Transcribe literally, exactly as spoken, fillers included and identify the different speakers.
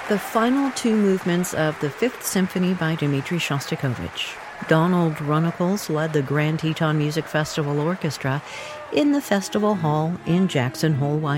Speaker 1: the final two movements of the Fifth Symphony by Dmitri Shostakovich. Donald Runnicles led the Grand Teton Music Festival Orchestra in the festival hall in Jackson Hole, Wyoming.